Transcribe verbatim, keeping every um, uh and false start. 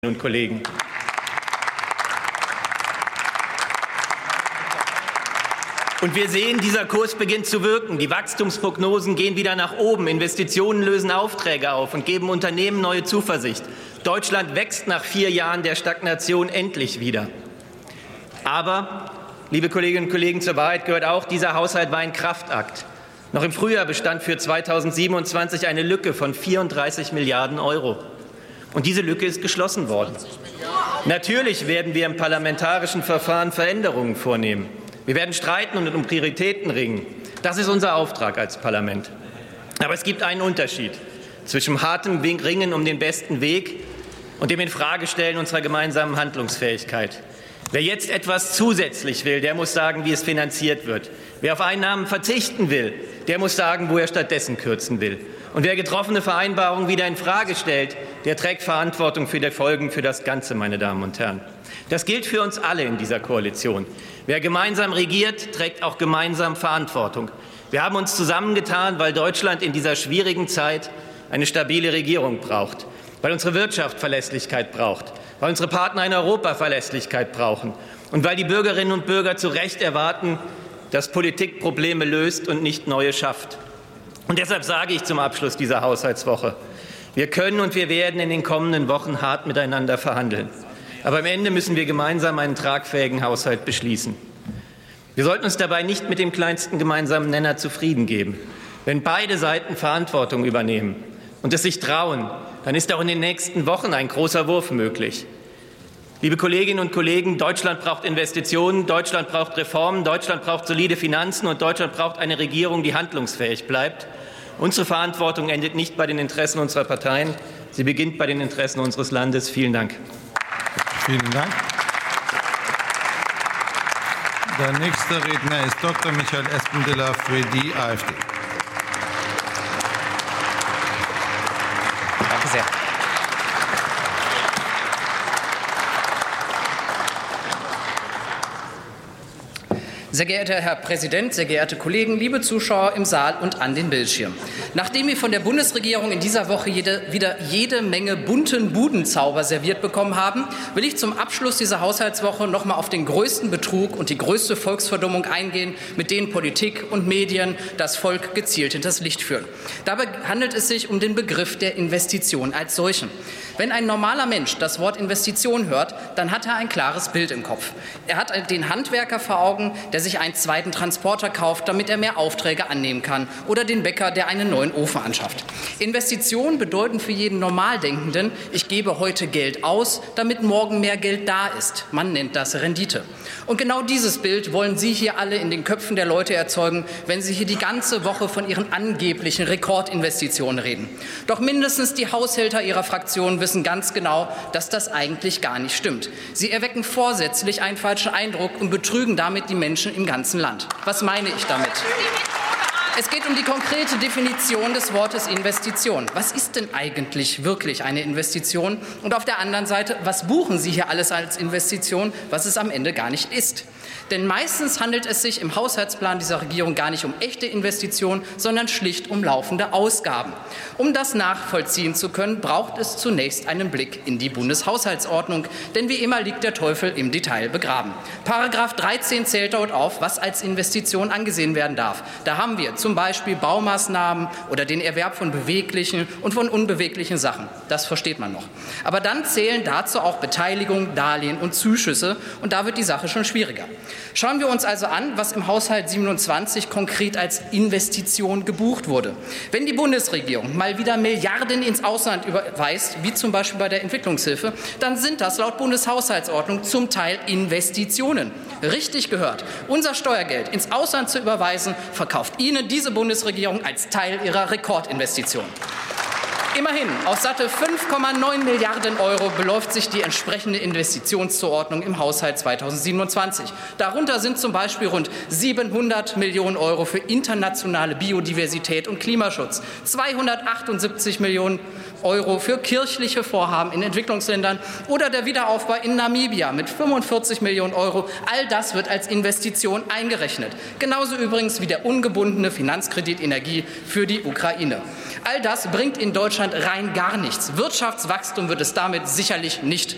und Kollegen. Und wir sehen, dieser Kurs beginnt zu wirken. Die Wachstumsprognosen gehen wieder nach oben. Investitionen lösen Aufträge auf und geben Unternehmen neue Zuversicht. Deutschland wächst nach vier Jahren der Stagnation endlich wieder. Aber, liebe Kolleginnen und Kollegen, zur Wahrheit gehört auch, dieser Haushalt war ein Kraftakt. Noch im Frühjahr bestand für zweitausendsiebenundzwanzig eine Lücke von vierunddreißig Milliarden Euro. Und diese Lücke ist geschlossen worden. Natürlich werden wir im parlamentarischen Verfahren Veränderungen vornehmen. Wir werden streiten und um Prioritäten ringen. Das ist unser Auftrag als Parlament. Aber es gibt einen Unterschied zwischen hartem Ringen um den besten Weg und dem Infragestellen unserer gemeinsamen Handlungsfähigkeit. Wer jetzt etwas zusätzlich will, der muss sagen, wie es finanziert wird. Wer auf Einnahmen verzichten will, der muss sagen, wo er stattdessen kürzen will. Und wer getroffene Vereinbarungen wieder in Frage stellt, der trägt Verantwortung für die Folgen für das Ganze, meine Damen und Herren. Das gilt für uns alle in dieser Koalition. Wer gemeinsam regiert, trägt auch gemeinsam Verantwortung. Wir haben uns zusammengetan, weil Deutschland in dieser schwierigen Zeit eine stabile Regierung braucht, weil unsere Wirtschaft Verlässlichkeit braucht, weil unsere Partner in Europa Verlässlichkeit brauchen und weil die Bürgerinnen und Bürger zu Recht erwarten, dass Politik Probleme löst und nicht neue schafft. Und deshalb sage ich zum Abschluss dieser Haushaltswoche, wir können und wir werden in den kommenden Wochen hart miteinander verhandeln. Aber am Ende müssen wir gemeinsam einen tragfähigen Haushalt beschließen. Wir sollten uns dabei nicht mit dem kleinsten gemeinsamen Nenner zufrieden geben. Wenn beide Seiten Verantwortung übernehmen und es sich trauen, dann ist auch in den nächsten Wochen ein großer Wurf möglich. Liebe Kolleginnen und Kollegen, Deutschland braucht Investitionen, Deutschland braucht Reformen, Deutschland braucht solide Finanzen und Deutschland braucht eine Regierung, die handlungsfähig bleibt. Unsere Verantwortung endet nicht bei den Interessen unserer Parteien, sie beginnt bei den Interessen unseres Landes. Vielen Dank. Vielen Dank. Der nächste Redner ist Doktor Michael Espendiller für die AfD. Danke sehr. Sehr geehrter Herr Präsident, sehr geehrte Kollegen, liebe Zuschauer im Saal und an den Bildschirmen. Nachdem wir von der Bundesregierung in dieser Woche jede, wieder jede Menge bunten Budenzauber serviert bekommen haben, will ich zum Abschluss dieser Haushaltswoche noch mal auf den größten Betrug und die größte Volksverdummung eingehen, mit denen Politik und Medien das Volk gezielt hinters Licht führen. Dabei handelt es sich um den Begriff der Investition als solchen. Wenn ein normaler Mensch das Wort Investition hört, dann hat er ein klares Bild im Kopf. Er hat den Handwerker vor Augen, der sich einen zweiten Transporter kauft, damit er mehr Aufträge annehmen kann, oder den Bäcker, der einen neuen Ofen anschafft. Investitionen bedeuten für jeden Normaldenkenden, ich gebe heute Geld aus, damit morgen mehr Geld da ist. Man nennt das Rendite. Und genau dieses Bild wollen Sie hier alle in den Köpfen der Leute erzeugen, wenn Sie hier die ganze Woche von Ihren angeblichen Rekordinvestitionen reden. Doch mindestens die Haushälter Ihrer Fraktion wissen ganz genau, dass das eigentlich gar nicht stimmt. Sie erwecken vorsätzlich einen falschen Eindruck und betrügen damit die Menschen im ganzen Land. Was meine ich damit? Es geht um die konkrete Definition des Wortes Investition. Was ist denn eigentlich wirklich eine Investition? Und auf der anderen Seite, was buchen Sie hier alles als Investition, was es am Ende gar nicht ist? Denn meistens handelt es sich im Haushaltsplan dieser Regierung gar nicht um echte Investitionen, sondern schlicht um laufende Ausgaben. Um das nachvollziehen zu können, braucht es zunächst einen Blick in die Bundeshaushaltsordnung. Denn wie immer liegt der Teufel im Detail begraben. Paragraph dreizehn zählt dort auf, was als Investition angesehen werden darf. Da haben wir zum Beispiel Baumaßnahmen oder den Erwerb von beweglichen und von unbeweglichen Sachen. Das versteht man noch. Aber dann zählen dazu auch Beteiligung, Darlehen und Zuschüsse. Und da wird die Sache schon schwieriger. Schauen wir uns also an, was im Haushalt siebenundzwanzig konkret als Investition gebucht wurde. Wenn die Bundesregierung mal wieder Milliarden ins Ausland überweist, wie zum Beispiel bei der Entwicklungshilfe, dann sind das laut Bundeshaushaltsordnung zum Teil Investitionen. Richtig gehört. Unser Steuergeld ins Ausland zu überweisen, verkauft Ihnen diese Bundesregierung als Teil ihrer Rekordinvestition. Immerhin, auf satte fünf Komma neun Milliarden Euro beläuft sich die entsprechende Investitionszuordnung im Haushalt zweitausendsiebenundzwanzig. Darunter sind zum Beispiel rund siebenhundert Millionen Euro für internationale Biodiversität und Klimaschutz, zweihundertachtundsiebzig Millionen Euro für kirchliche Vorhaben in Entwicklungsländern oder der Wiederaufbau in Namibia mit fünfundvierzig Millionen Euro. All das wird als Investition eingerechnet. Genauso übrigens wie der ungebundene Finanzkredit Energie für die Ukraine. All das bringt in Deutschland rein gar nichts. Wirtschaftswachstum wird es damit sicherlich nicht